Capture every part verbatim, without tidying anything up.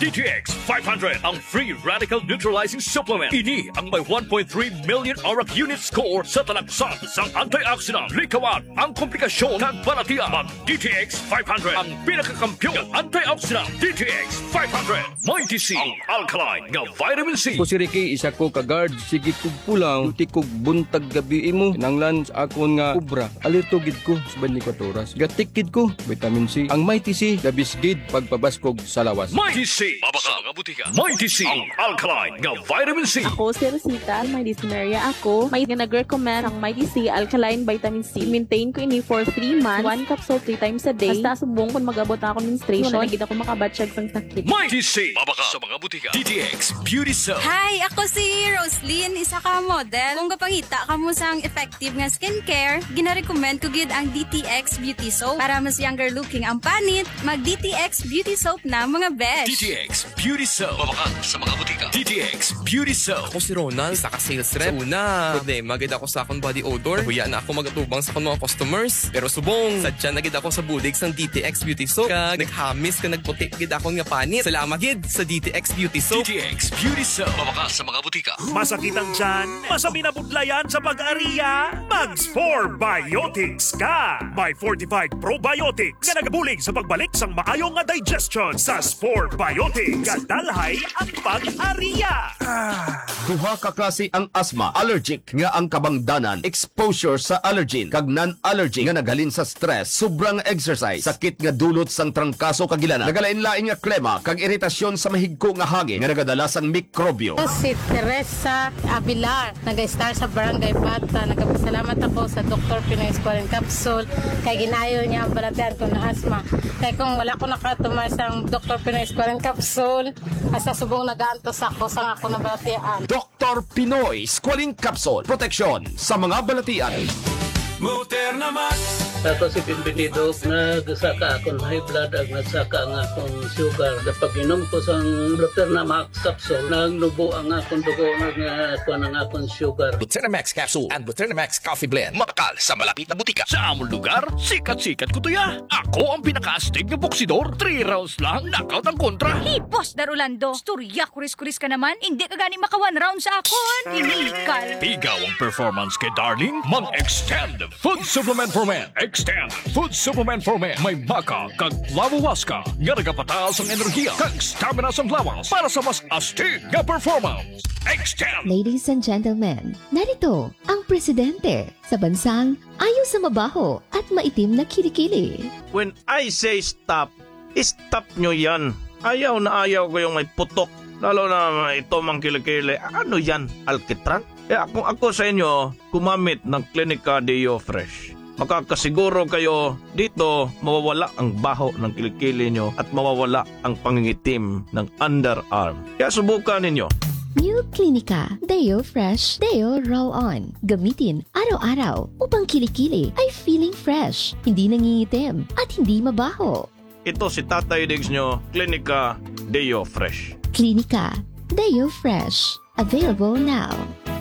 D T X five hundred, ang free radical neutralizing supplement. Ini ang may one point three million aura unit score sa talaksan sang antioxidant. Likawan ang komplikasyon kag balatian. Mag D T X five hundred, ang pinakakampyon ng antioxidant. D T X five hundred, Mighty C, ang alkaline nga vitamin C. Ko si Ricky, isa ko ka-guard. Sige kog pulang, uti kog buntag gabi mo. Nanglan sa akon nga ubra. Alerto gid ko sa twenty-four oras. Gatik gid ko, vitamin C. Ang Mighty C, labis gid pagpabaskog sa lawas. Mighty C, mabaka nga butika. Mighty C, ang alkaline nga vitamin C. Ako si Rosita, may dyspnea ako. May nag-recommend ang Mighty C Alkaline Vitamin C. Maintain ko ini for three months. One capsule three times a day. Basta subong kung mag-abot na ako menstruation. Wala na ako makabatsyag sang sakit. Mighty C, mabaka sa mga butika. D T X Beauty Soap. Hi, ako si Roslyn, isa ka model. Kung kapangita ka mo sang effective nga skincare, gina-recommend ko gid ang D T X Beauty Soap. Para mas younger looking ang panit, mag D T X Beauty Soap na mga besh. D T X Beauty Soap, mabaka sa mga butika. D T X Beauty Soap. Ako si Ronald, isa ka sales rep. Sa una, problema gid ako sa akong body odor. Huya na ako magatubang sa akong mga customers. Pero subong, sadya na gid ako sa budig sang D T X Beauty Soap. Kag naghamis ka nagputi gid akong nga panit. Salamat gid sa D T X Beauty Soap. D T X Beauty Soap, mabaka sa mga butika. Masakit ang tiyan? Masabi na budlayan sa pag-ariya? Mags four Biotics ka! May forty-five probiotics nga nagabulig sa pagbalik sang maayong nga digestion sa four Biotics. Kadalhay ang pag-ariya! Duha ka klase ang asthma, allergic nga ang kabangdanan, exposure sa allergen, kag non-allergic nga naghalin sa stress, sobrang exercise, sakit nga dulot sang trangkaso kagilana, nagalain-lain nga klema, kag iritasyon sa mahigko nga hangin nga nagadala sang mikrobyo. Si Teresa Abilar, nag-star sa Barangay Bata. Nagpasalamat ako sa Doctor Pinoy Squalene Capsule kay ginayo niya ang balatian ko na asthma. Kaya kung wala ko nakatumar sa Doctor Pinoy Squalene Capsule, asa subong nagaantos ako sa ako na balatian. Doctor Pinoy Squalene Capsule, proteksyon sa mga balatian. Moderna Max! Ako si Pimpinido, nagsaka akong high blood at nagsaka ang akong sugar. Kapag inom ko sa Moderna Max capsule, nagnubo ang akong dugo at ang akong sugar. Moderna Max capsule and Moderna Max coffee blend. Makakal sa malapit na butika. Sa among lugar, sikat-sikat ko to ya. Ako ang pinaka-astig na boksidor. Three rounds lang, knockout ang kontra. Hey, Boss Darolando, storya kuris-kuris ka naman. Hindi ka gani maka one round sa akon. Inikal. Pigaw ang performance kay Darling. Mag-extend Food Supplement for Men. Extend Food Supplement for Men. May maka kag lawawaska nga nagapataas ang enerhiya kag stamina sa lawas para sa mas astig nga performance. Extend! Ladies and gentlemen, narito ang presidente sa bansang ayaw sa mabaho at maitim na kilikili. When I say stop, stop nyo yan. Ayaw na ayaw ko yung may putok. Lalo na ito mang kilikili. Ano yan? Alkitran? Eh kung ako sa inyo, gumamit ng Clinica Deo Fresh. Makakasiguro kayo dito mawawala ang baho ng kilikili nyo at mawawala ang pangingitim ng underarm. Kaya subukan ninyo. New Clinica Deo Fresh Deo Roll-On. Gamitin araw-araw upang kilikili ay feeling fresh, hindi nangingitim at hindi mabaho. Ito si Tatay Diggs nyo, Clinica Deo Fresh. Clinica Deo Fresh. Available now.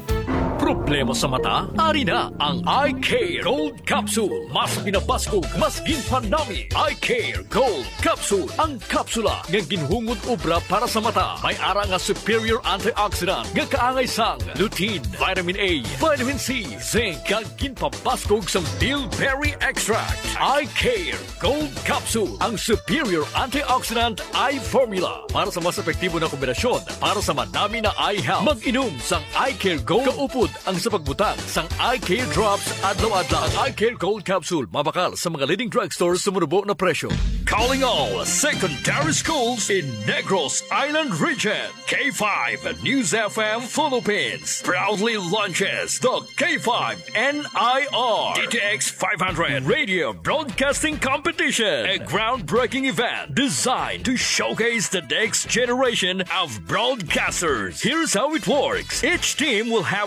Problema sa mata? Ari na ang Eye Care Gold Capsule. Mas binabaskog, mas ginpanami. Eye Care Gold Capsule. Ang kapsula ng ginhungod obra para sa mata. May ara nga superior antioxidant nga kaangay sang lutein, vitamin A, vitamin C, zinc, kag ginpabaskog sang bilberry extract. Eye Care Gold Capsule. Ang superior antioxidant eye formula para sa mas epektibo na kombinasyon para sa madami na eye health. Mag-inom sang Eye Care Gold kaupod ang sa pagbutang sang Eye Care Drops adlaw-adlaw. Ang Eye Care Gold Capsule mabakal sa mga leading drugstores sa munubo na presyo. Calling all secondary schools in Negros Island Region. K five News F M Philippines proudly launches the K five N I R D T X five hundred Radio Broadcasting Competition, a groundbreaking event designed to showcase the next generation of broadcasters. Here's how it works. Each team will have six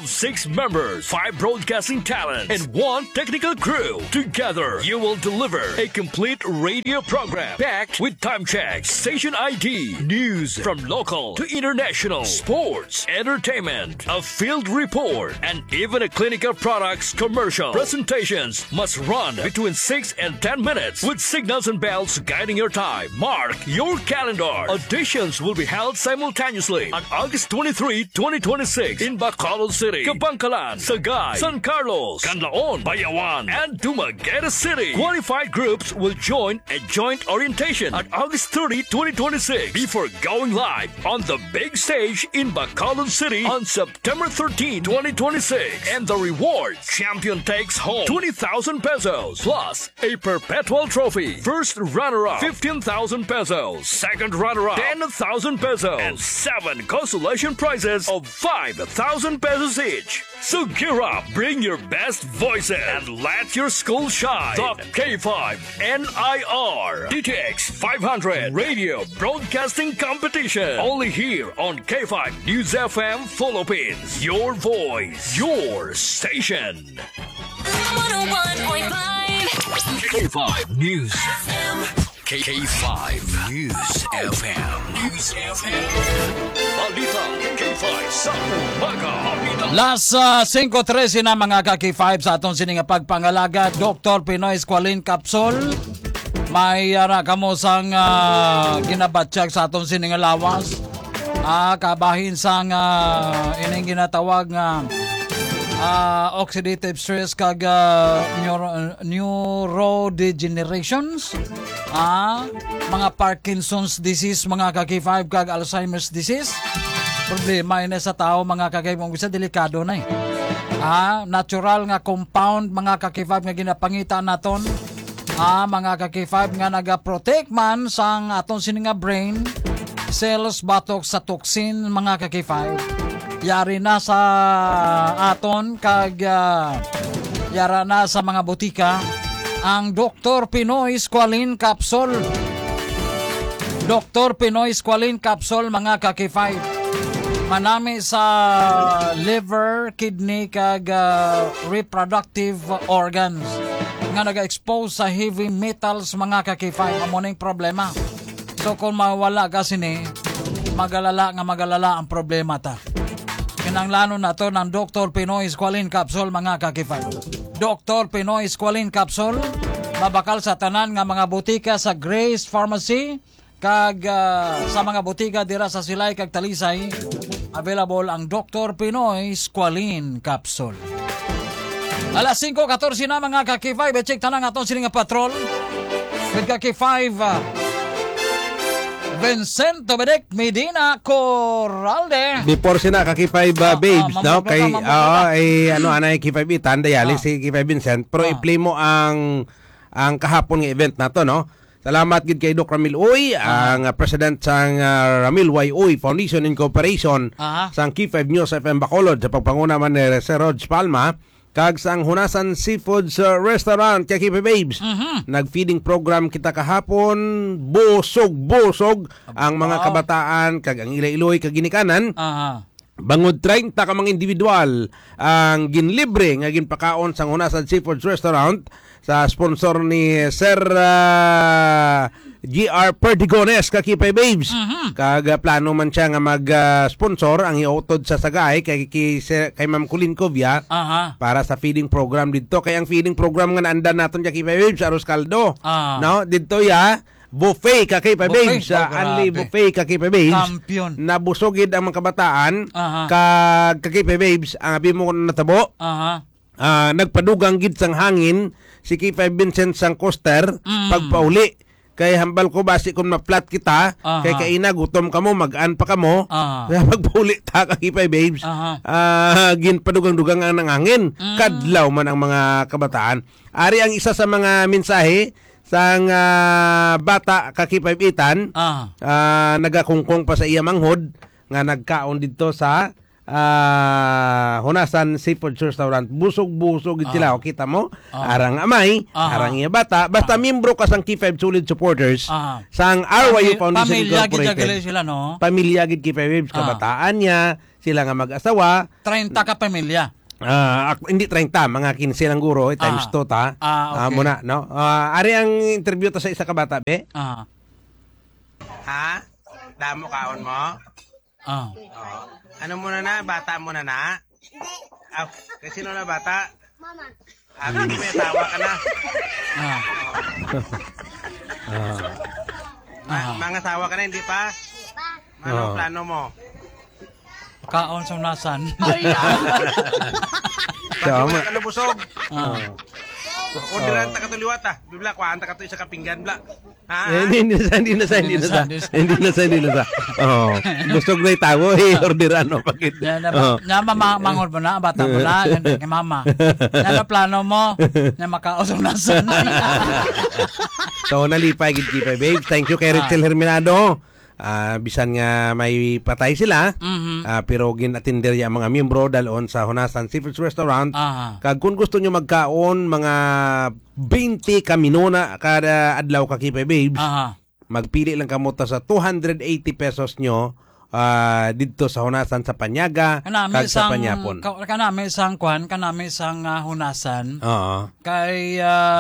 six members, five broadcasting talents, and one technical crew. Together, you will deliver a complete radio program packed with time checks, station I D, news from local to international, sports, entertainment, a field report, and even a clinical products commercial. Presentations must run between six and ten minutes with signals and bells guiding your time. Mark your calendar. Auditions will be held simultaneously on August twenty-third, twenty twenty-six in Bacolod City, Kabangkalan, Sagay, San Carlos, Canlaon, Bayawan, and Dumaguete City. Qualified groups will join a joint orientation on August thirtieth, twenty twenty-six before going live on the big stage in Bacolod City on September thirteenth, twenty twenty-six. And the reward, champion takes home twenty thousand pesos plus a perpetual trophy. First runner-up, fifteen thousand pesos. Second runner-up, ten thousand pesos. And seven consolation prizes of five thousand pesos each. So gear up, bring your best voices, and let your school shine. The K five N I R D T X five hundred Radio Broadcasting Competition. Only here on K five News F M Philippines. Your voice, your station. one oh one point five K five News F M. K five News F M. News F M. Balita K five sa umaga. Las uh, five thirteen na mga ka-K five sa atong sininga pagpangalaga. Doctor Pinoy Squalene Capsule. May uh, kamo sang uh, ginabatsyag sa atong sininga lawas. Ah, kabahin sang uh, ining ginatawag nga uh, oxidative stress kag uh, neuro, neurodegenerations. Ah, mga Parkinson's disease, mga ka-K five kag Alzheimer's disease. Problema ina sa tao, mga ka-K five, bisa delikado na eh. Ah, natural nga compound, mga ka-K five nga ginapangita naton. Ah, mga ka-K five nga naga-protect man sang aton sininga brain cells batok sa toxin, mga ka-K five. Yari na sa aton kag uh, yara na sa mga butika ang Doctor Pinoy Squalene Capsule. Doctor Pinoy Squalene Capsule, mga ka-K five. Manami sa liver, kidney kag uh, reproductive organs nga naga-expose sa heavy metals, mga ka-K five. Amo ning problema. So kung mawala ka sini, magalala nga magalala ang problema ta. Kinanglano na to ng Doctor Pinoy Squalene Capsule, mga ka-K five. Doctor Pinoy Squalene Capsule, mabakal sa tanan nga mga butika sa Grace Pharmacy kag uh, sa mga butika dira sa Silay kag Talisay. Available ang Doctor Pinoy Squalene Capsule. Alas five fourteen na, mga ka-K five. E-check tanang aton sininga patrol with ka-K five uh, Vincento Bedek Medina Corralde. Before sina ka K five uh, babes, uh, no? Kay uh, ay ano anay K five itan dayali uh. si K five Vincent, pero uh. i-play mo ang ang kahapon nga event nato, no? Salamat gid kay Doc Ramil Uy, uh. ang uh, president sang uh, Ramil Y. Uy Foundation and Cooperation uh-huh. sang K five News F M Bacolod sa pagpanguna man ni Sir Rog Palma. Kag sang Hunasan Seafoods uh, Restaurant, kay K five Babes. Mm-hmm. Nag-feeding program kita kahapon, busog-busog ang mga wow. kabataan, kag ang ilay-iloy, kag ginikanan. Uh-huh. Bangod thirty ka mga individual ang ginlibre nga ginpakaon sang Hunasan Seafoods Restaurant sa sponsor ni Sir uh, G R Perdigones, ka K five Babes. Mm-hmm. Kag uh, plano man siya nga mag-sponsor uh, ang iutod sa Sagay kay kay, kay Ma'am Colleen Covia uh-huh. para sa feeding program dito. Kay ang feeding program nga naandan naton kay K five Babes, Aros Caldo. Uh-huh. No, dito ya buffet ka K five Babes, sa uh, Anli buffet ka K five Babes. Champion. Nabusogid ang mga kabataan uh-huh. kag ka K five Babes ang abi mo natabo. Uh-huh. Uh, nagpadugang gid sang hangin si K five Vincent sang coaster mm. pagpauli. Kay hambal ko basi kung ma-flat kita, uh-huh. kay kaina gutom kamo, mag-an pa kamo, uh-huh. kaya magpuli ta ka K five Babes, uh-huh. uh, ginpadugang-dugang ang nangangin, mm. kadlaw man ang mga kabataan. Ari ang isa sa mga mensahe sang uh, bata ka K five itan, uh-huh. uh, nagakungkong pa sa iya manghod, nga nagkaon dito sa uh, Hunasan Seafood Restaurant. Busog-busog uh-huh. sila, o kita mo, uh-huh. arang amay, uh-huh. arang iya bata, basta uh-huh. membro ka sang K five Solid Supporters, uh-huh. sang R Y U Foundation Incorporated. Sila, no? Pamilya gid K five Babes, kabataan uh-huh. niya, sila nga mag-asawa. thirty ka pamilya. Ah, ako, hindi thirty, mga fifteen lang guro, eh, times Ah. two ta. Ah, okay. muna, no? Ah, ari ang interview to sa isa ka bata, be? Ah. Ha? Damo kaon mo? Ah. Oh. Ano muna na? Bata muna na? Ah, kasi sino na bata? Mama. Ah, hindi may tawa ka na. Ah. Ah. Ma- mga tawa ka na, hindi pa? Ano Ah. plano mo? Kaon sa unasan. Tama. Ano busog? Ah. Orderan ta katuliwat ah. Bibla ko anta katuloy sa kapinggan bla. Ha? Eh, hindi na sa, hindi na sa, hindi na sa, hindi na sa, hindi na sa. Oh, busog na itawo, eh, orderan mo, bakit? Na, na, Oh. na mamangol mo na, bata mo na, ganun kay mama. Na plano mo, na makausap na sa So, nalipay, gid kipay, babe. Thank you kay Rachel Herminado. Ah, bisan nga may patay sila, Mhm. ah, pero gin-attender ya mga miyembro dalon sa Honasan Seafood Restaurant. Aha. Kag kung gusto nyo magkaon mga twenty ka minuna kada adlaw ka kipay, babes. Aha. Magpili lang kamo ta sa two hundred eighty pesos nyo ah, dito sa Honasan sa Panyaga Kanami kag sa isang Panyapon. ka- kanami isang kwan, kanami isang ah, hunasan. Oo. Kay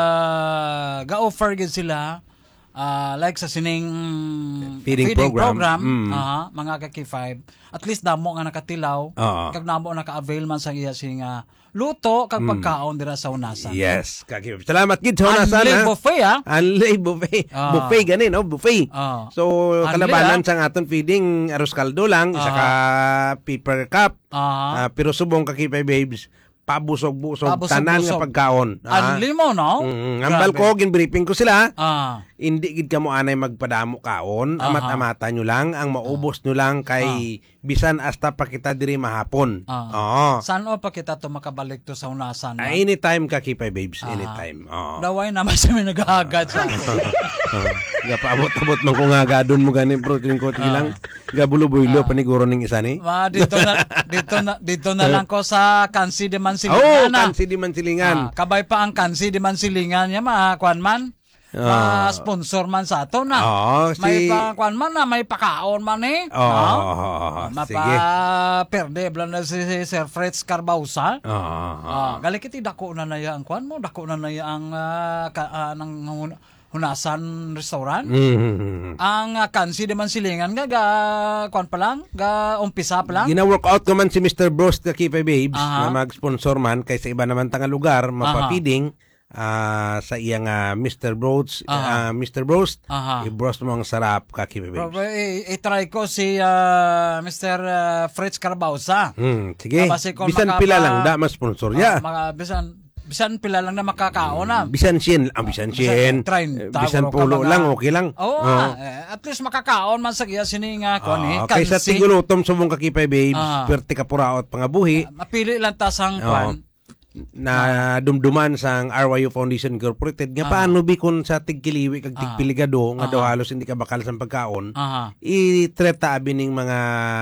ah, ga-offer gid sila ah, like sa sining Feeding program. Mm. aha, mga ka K five. At least damo nga nakatilaw, Oo. kag namo naka-avail man sa iya sing ah, luto kag Mm. pagkaon dira sa hunasan. Yes, kaki. Salamat gid sa Honasan. Unli ha? buffet, ah. Unli buffet. Ah. Buffet gani no, buffet. Ah. So Unli, kalabanan ah. sa aton feeding arroz kaldo lang, isa Ah. ka paper cup. Aha. Ah, pero subong ka kipay, babes. Pabusog-busog Pabusog-busog. tanan nga pagkaon. Ah. Unli mo, no? Mm, ambal ko gin-briefing ko sila. Ah. Hindi gid kamo anay magpadamo kaon, Aha. amat-amata nyo lang, ang maubos nyo lang kay bisan hasta pa kita diri mahapon. Ah. Oo. Saan o pa kita to makabalik to sa hunasan? Ah, no? anytime ka kipay, babes, Ah. anytime. Oo. Daway naman sa may naghahagad sa akin. Gapaabot-abot man ko nga gadon mo gani protein ko tilang. Gabulo-bulo paniguro ning isa ni. Ma, dito na dito na dito na lang ko sa Kansi de Mansilingan. Oh, na. Kansi di Mansilingan. Ah, kabay pa ang Kansi de Mansilingan niya ma kwan man. Ah. Ma sponsor man sa ato na. Oo, May si- pa kwan man na may pakaon man eh. Oo, No? oh, sige. Mapa perde blan na si, si Sir Fritz Carbausa. Oo. Ah, gali kiti dako na na ya ang kwan mo, dako na na ya ang ah, ka, ah, ng hun- hunasan restaurant. Mm. Ang uh, Kansi de Mansilingan nga ga kwan pa lang, ga umpisa pa lang. Gina-workout ko man si Mister Bros ka kipay, babes, Aha. na mag-sponsor man kay sa iba naman tanga lugar mapapiding ah, sa iyang ah, Mister Bros, Aha. ah, Mister Bros, Aha. i-bros mo ang sarap ka kipay, Pero, babes. eh, i-try ko si ah, Mister ah, Fritz Carbausa. Hmm, sige. Ah, basi kung Bisan makapa- pila lang da ma-sponsor ya. Ah, mga, bisan, bisan pila lang na makakaon na. Bisan sien, ang bisan sien. Bisan- Eh, Bisan tawag pulo ka mga- lang, okay lang. Oo, Oo. ah, eh, at least makakaon man sa iya sining uh, kwan eh. Ah, kaysa Kansi. tigulutom subong kakipay, babes, Ah. perti ka puraot pangabuhi. Mapili lang tasang Oo. kwan. Na dumduman sang R Y U Foundation Incorporated nga Ah. paano bi kun sa tigkiliwi kag Ah. tigpiligado nga Ah. daw halos hindi ka bakal sa pagkaon Aha. i-treta abi ning mga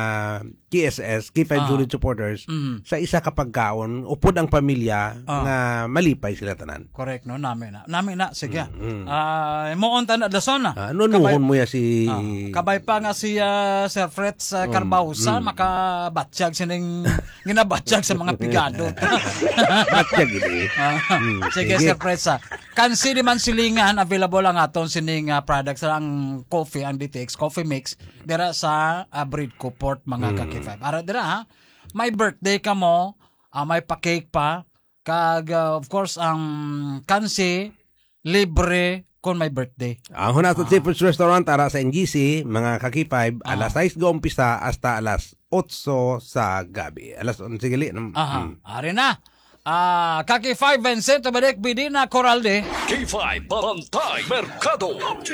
K S S, K five Ah. Solid Supporters Mhm. sa isa ka pagkaon upod ang pamilya Ah. nga malipay sila tanan. Correct no, namin na. Namin na, sige. Mm. Ah, mo on tan dason na. Ah, ano nuhon mo ya si Ah, kabay pa nga si ah, Sir Fritz uh, Carbausa mm. makabatsyag sining ginabatsyag sa mga pigado. Batsyag gid. Ah, Mm, sige, sige. Sir Fritz. ah. Kansi di Mansilingan available ang aton sining ah, products ang coffee ang D T X coffee mix dira sa uh, Breed Cooport mga Mm. ka K five. Ara dira ha. May birthday ka mo, ah, may pa-cake pa kag ah, of course ang kansi libre kung may birthday. Ang Honasan Seafood Restaurant ara sa N G C mga kaki five Ah. alas sais go umpisa hasta alas otso sa gabi. Alas onse gali. Mm. Aha, ari na. Ah, Kaki five Vincent, balik bidi na Coralde. K five Barangay Mercado.